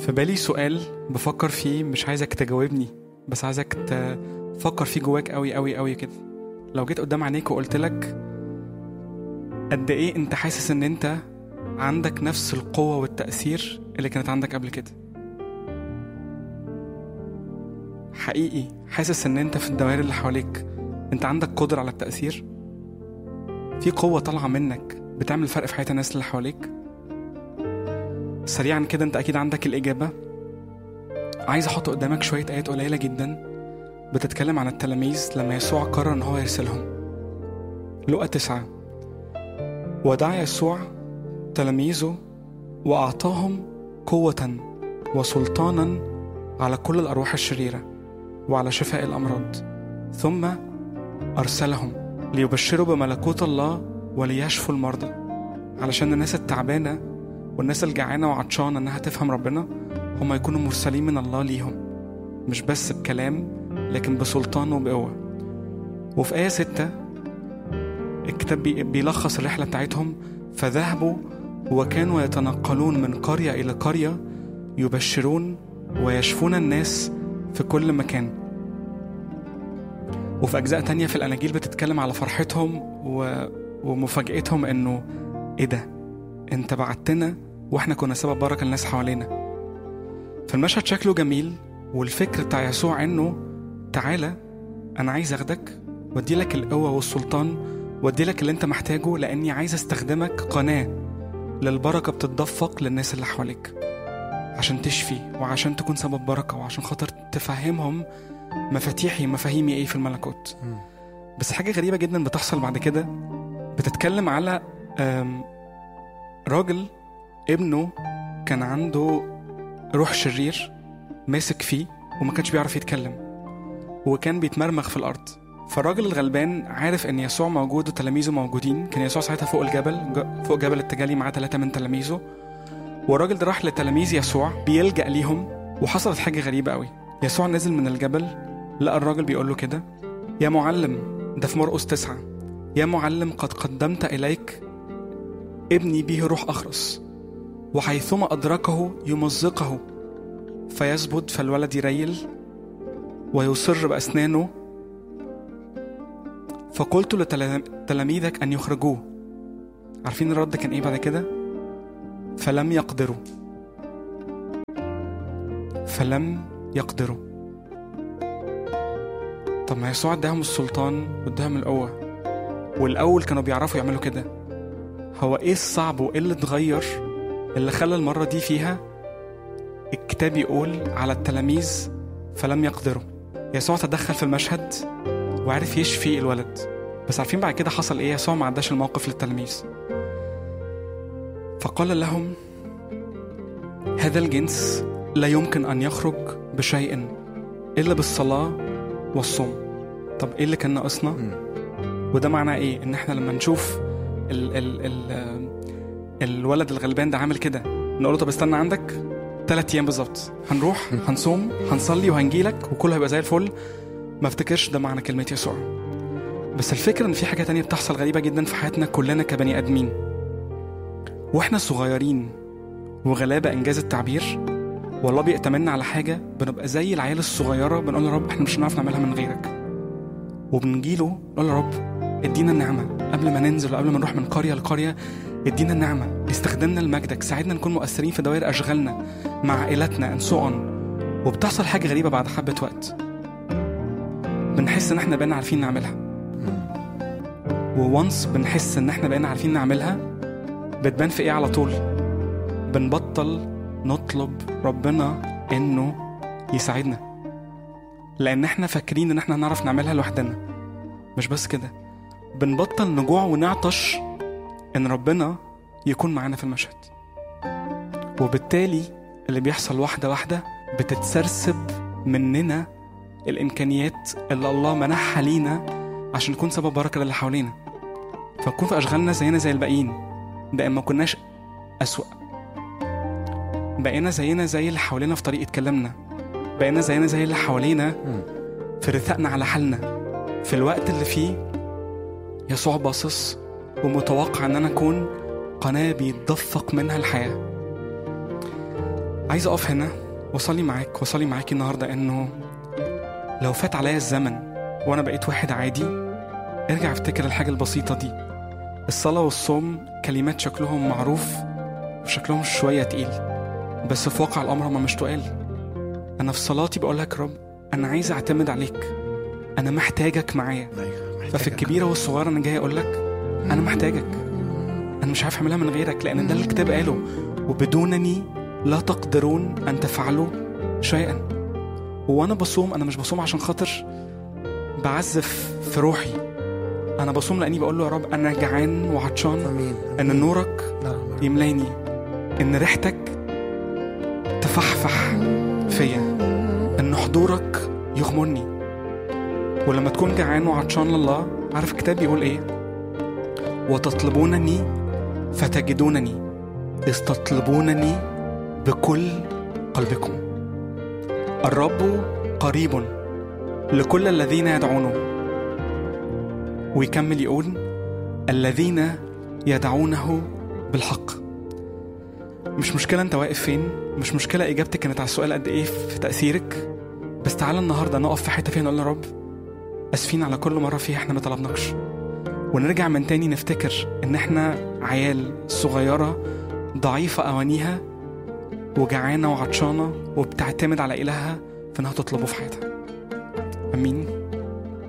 في بالي سؤال بفكر فيه، مش عايزك تجاوبني بس عايزك تفكر فيه جواك قوي قوي قوي كده. لو جيت قدام عينيك وقلت لك قد ايه انت حاسس ان انت عندك نفس القوة والتأثير اللي كانت عندك قبل كده؟ حقيقي حاسس ان انت في الدوائر اللي حواليك انت عندك قدرة على التأثير؟ في قوة طالعة منك بتعمل فرق في حياة الناس اللي حواليك؟ سريعا كده انت اكيد عندك الإجابة. عايز احط قدامك شوية آيات قليلة جدا بتتكلم عن التلاميذ لما يسوع قرر ان هو يرسلهم. لوقا 9: ودعا يسوع تلاميذه وأعطاهم قوة وسلطانا على كل الأرواح الشريرة وعلى شفاء الأمراض، ثم أرسلهم ليبشروا بملكوت الله وليشفوا المرضى. علشان الناس التعبانة والناس الجعانة وعطشانة أنها تفهم ربنا هم يكونوا مرسلين من الله ليهم، مش بس بكلام لكن بسلطان وبقوة. وفي آية 6 الكتاب بيلخص الرحلة بتاعتهم: فذهبوا وكانوا يتنقلون من قرية إلى قرية يبشرون ويشفون الناس في كل مكان. وفي أجزاء تانية في الأناجيل بتتكلم على فرحتهم ومفاجأتهم إنه إيه ده؟ أنت بعتنا وإحنا كنا سبب بركة للناس حوالينا. فالمشهد شكله جميل، والفكر بتاع يسوع إنه تعالى أنا عايز أخدك وأدي لك القوة والسلطان وأدي لك اللي أنت محتاجه، لأني عايز أستخدمك قناة للبركة بتتدفق للناس اللي حواليك، عشان تشفي وعشان تكون سبب بركة وعشان خاطر تفهمهم مفاهيمي ايه في الملكوت. بس حاجة غريبة جدا بتحصل بعد كده، بتتكلم على راجل ابنه كان عنده روح شرير ماسك فيه وما كانش بيعرف يتكلم وكان بيتمرمغ في الأرض. فالراجل الغلبان عارف ان يسوع موجود وتلاميذه موجودين. كان يسوع ساعتها فوق الجبل، فوق جبل التجلي، معاه 3 من تلاميذه، والراجل ده راح لتلاميذ يسوع بيلجأ ليهم. وحصلت حاجة غريبة قوي. يسوع نزل من الجبل، لقى الراجل بيقول له كده: يا معلم، ده في مرقس 9، يا معلم قد قدمت إليك ابني به روح أخرس، وحيثما أدركه يمزقه فيثبت، فالولد يريل ويصر بأسنانه، فقلت لتلاميذك أن يخرجوه. عارفين الرد كان إيه بعد كده؟ فلم يقدروا. طب ما يسوع اداهم السلطان واداهم القوة، والأول كانوا بيعرفوا يعملوا كده. هو إيه الصعب وإيه اللي اتغير اللي خلى المرة دي فيها الكتاب يقول على التلاميذ فلم يقدروا؟ يسوع تدخل في المشهد وعرف يشفي الولد. بس عارفين بعد كده حصل ايه؟ يسوع ما عداش الموقف للتلاميذ، فقال لهم: هذا الجنس لا يمكن أن يخرج بشيء إلا بالصلاة والصوم. طب ايه اللي كان ناقصنا؟ وده معناه ايه؟ ان احنا لما نشوف الولد الغلبان ده عامل كده نقول له: طب استنى عندك 3 أيام بالظبط، هنروح هنصوم هنصلي وهنجيلك وكله هيبقى زي الفل. ما افتكرش ده معنى كلمة يسوع. بس الفكرة ان في حاجة تانية بتحصل غريبة جدا في حياتنا كلنا كبني آدمين واحنا صغيرين وغلابة انجاز التعبير، والله بيأتمنى على حاجة بنبقى زي العيال الصغيرة، بنقول له: رب احنا مش هنعرف نعملها من غيرك. وبنجيله نقول له: رب ادينا النعمة قبل ما ننزل وقبل ما نروح من قرية لقرية، ادينا النعمة، استخدمنا لمجدك، ساعدنا نكون مؤثرين في دوائر أشغالنا مع عائلتنا انسوءا. وبتحصل حاجة غريبة بعد حبة وقت، بنحس ان احنا بقينا عارفين نعملها، وونس بنحس ان احنا بقينا عارفين نعملها بتبان في ايه على طول؟ بنبطل نطلب ربنا انه يساعدنا، لان احنا فاكرين ان احنا نعرف نعملها لوحدنا. مش بس كده، بنبطل نجوع ونعطش ان ربنا يكون معانا في المشهد. وبالتالي اللي بيحصل واحدة واحدة بتتسرسب مننا الإمكانيات اللي الله منحها لينا عشان نكون سبب بركة للي حوالينا، فنكون في أشغالنا زينا زي الباقيين. بقى ما كناش أسوأ، بقينا زينا زي اللي حوالينا في طريقة كلامنا، بقينا زينا زي اللي حوالينا في رثائنا على حالنا، في الوقت اللي فيه يسوع باصص ومتوقع أن أنا أكون قناة بيتدفق منها الحياة. عايز أقف هنا وصلي معاك وصلي معاكي النهاردة إنه لو فات عليا الزمن وأنا بقيت واحد عادي، ارجع افتكر الحاجة البسيطة دي. الصلاة والصوم كلمات شكلهم معروف وشكلهم شوية تقيل، بس في واقع الأمر هما مش تقال. أنا في صلاتي بقول لك رب أنا عايز أعتمد عليك، أنا محتاجك معايا. ففي الكبيرة والصغيرة أنا جاي أقول لك أنا محتاجك، أنا مش عارف أعملها من غيرك، لأن ده اللي الكتاب قاله، وبدونني لا تقدرون أن تفعلوا شيئا. وأنا بصوم أنا مش بصوم عشان خاطر بعزف في روحي، أنا بصوم لأني بقول له يا رب أنا جعان وعطشان أن نورك يملاني، إن ريحتك تفحفح فيا، إن حضورك يغمرني. ولما تكون جعان وعطشان لله، عارف الكتاب بيقول إيه؟ وتطلبونني فتجدونني إذ تطلبونني بكل قلبكم. الرب قريب لكل الذين يدعونه. ويكمل يقول الذين يدعونه بالحق. مش مشكلة انت واقف فين، مش مشكلة اجابتك كانت على السؤال قد ايه في تأثيرك، بس تعالى النهاردة نقف في حتة فيها نقول يا رب اسفين على كل مرة فيها احنا ما طلبناكش، ونرجع من تاني نفتكر ان احنا عيال صغيرة ضعيفة اوانيها وجعانة وعطشانة وبتعتمد على إلهها في انها تطلبه في حياتها. امين.